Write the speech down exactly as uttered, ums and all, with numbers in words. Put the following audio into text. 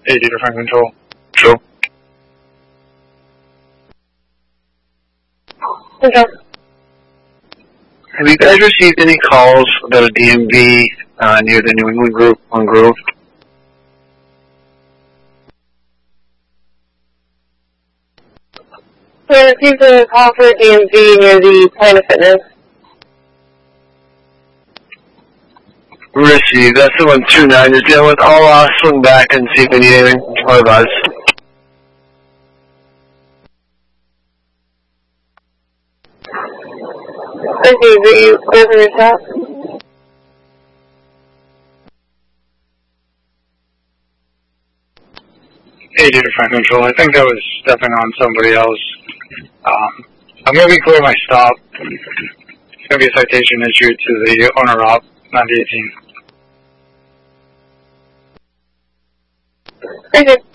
Hey, data front control. True. Okay. Have you guys received any calls about a D M V uh, near the New England group on Grove? We received a call for D M V near the Planet Fitness. Received. That's the one two nine is dealing with. I'll uh, swing back and see if we need anything. Or advise. Okay, but you live in your shop? Hey, data front control. I think I was stepping on somebody else. Um, I'm going to be clear my stop. It's going to be a citation issued to the owner op, ninety eighteen. Okay.